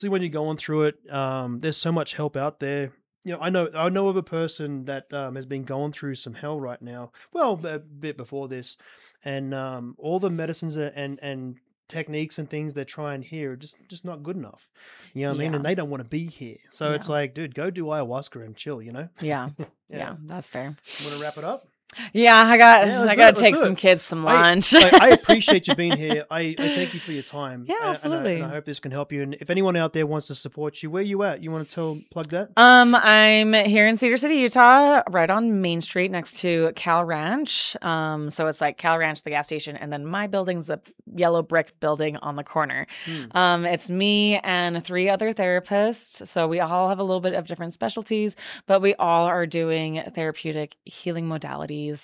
when you're going through it, there's so much help out there. I know of a person that has been going through some hell right now. Well, a bit before this, and all the medicines and techniques and things they're trying here are just not good enough. You know what I mean? Yeah. And they don't want to be here. So it's Yeah. like, dude, go do ayahuasca and chill. Yeah. Yeah. Yeah. That's fair. Want to wrap it up? Yeah. I got, Yeah, let's I do got it. to Let's take do some it. kids some I lunch. I appreciate you being here. I thank you for your time. Yeah, And I absolutely. hope this can help you. And if anyone out there wants to support you, where you at? You want to plug that? I'm here in Cedar City, Utah, right on Main Street next to Cal Ranch. So it's like Cal Ranch, the gas station, and then my building's the yellow brick building on the corner. Hmm. It's me and 3 other therapists. So we all have a little bit of different specialties, but we all are doing therapeutic healing modalities.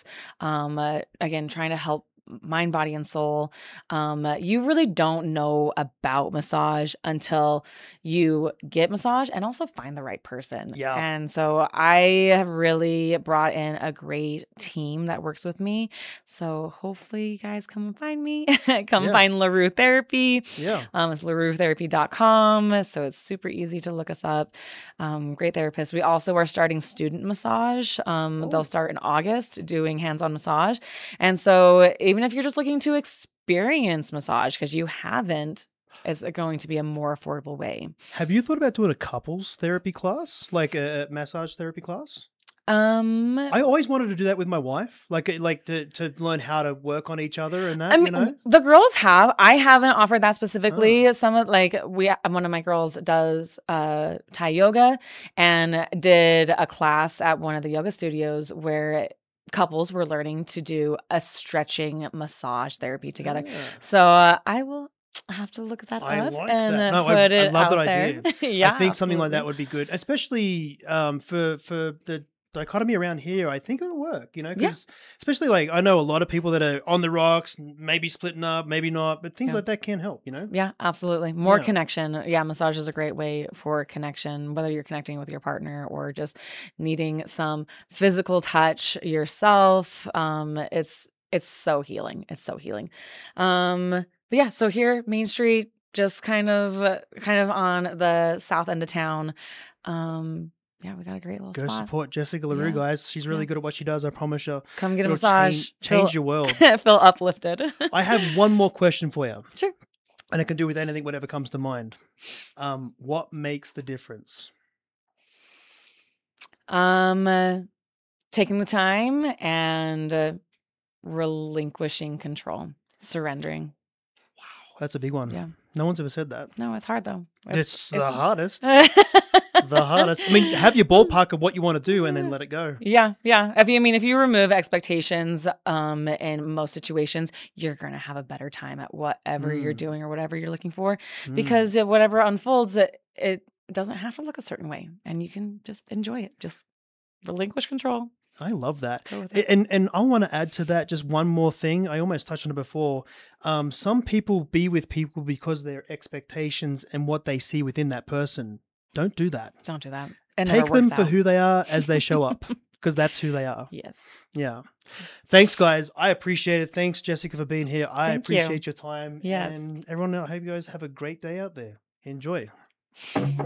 Again, trying to help mind, body, and soul. You really don't know about massage until you get massage and also find the right person. Yeah. And so I have really brought in a great team that works with me. So hopefully you guys come and find me. Come Yeah. find LaRue Therapy. Yeah. It's LaRueTherapy.com. So it's super easy to look us up. Great therapist. We also are starting student massage. Oh. They'll start in August doing hands-on massage. And so even if you're just looking to experience massage because you haven't, it's going to be a more affordable way. Have you thought about doing a couples therapy class, like a massage therapy class? Um, I always wanted to do that with my wife, like to learn how to work on each other and I that, mean, the girls have. I haven't offered that specifically. Oh. Some of one of my girls does Thai yoga and did a class at one of the yoga studios where couples were learning to do a stretching massage therapy together. Ah. So I will have to look that I up like and that. No, put I it love that out there. idea. Yeah, I think something like that absolutely. would be good, especially for the dichotomy around here. I think it'll work, Yeah. because especially like I know a lot of people that are on the rocks, maybe splitting up, maybe not, but things Yeah. like that can help. Yeah, absolutely. More Yeah. connection. Yeah, massage is a great way for connection, whether you're connecting with your partner or just needing some physical touch yourself. It's so healing. It's so healing. But yeah, so here, Main Street, just kind of on the south end of town. Yeah, we got a great little Go spot. support Jessica LaRue, Yeah. Guys. She's really Yeah. good at what she does. I promise you. Come get a It'll massage. change your world. Feel uplifted. I have one more question for you, Sure. and it can do with anything, whatever comes to mind. What makes the difference? Taking the time and relinquishing control, surrendering. Wow, that's a big one. Yeah. No one's ever said that. No, it's hard though. It's the hardest. The hardest. I mean, have your ballpark of what you want to do and then let it go. Yeah, yeah. If you remove expectations, in most situations, you're gonna have a better time at whatever you're Mm, doing or whatever you're looking for, mm. because whatever unfolds, it doesn't have to look a certain way, and you can just enjoy it. Just relinquish control. I love that. Go with it. And I want to add to that just one more thing. I almost touched on it before. Some people be with people because their expectations and what they see within that person. Don't do that. Don't do that. It Take never works them for out. who they are as they show up, because that's who they are. Yes. Yeah. Thanks, guys. I appreciate it. Thanks, Jessica, for being here. I Thank you. appreciate your time. Yes. And everyone, I hope you guys have a great day out there. Enjoy.